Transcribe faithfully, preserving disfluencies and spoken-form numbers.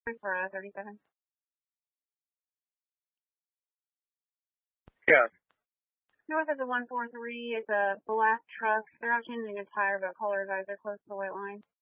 For uh, thirty-seven. Yeah. North of the one four three is a black truck. They're out changing a tire, but caller guys are close to the white line.